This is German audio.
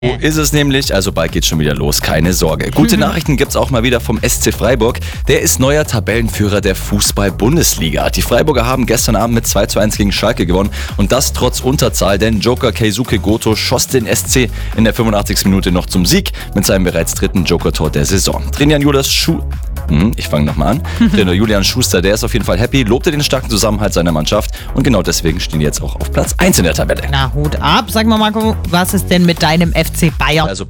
So ist es nämlich, also bald geht's schon wieder los, keine Sorge. Gute Nachrichten gibt's auch mal wieder vom SC Freiburg. Der ist neuer Tabellenführer der Fußball-Bundesliga. Die Freiburger haben gestern Abend mit 2:1 gegen Schalke gewonnen und das trotz Unterzahl, denn Joker Keisuke Goto schoss den SC in der 85. Minute noch zum Sieg mit seinem bereits dritten Joker-Tor der Saison. Trainer Julian Schuster, der ist auf jeden Fall happy, lobte den starken Zusammenhalt seiner Mannschaft und genau deswegen stehen die jetzt auch auf Platz 1 in der Tabelle. Na, Hut ab. Sag mal, Marco, was ist denn mit deinem FC Bayern? Also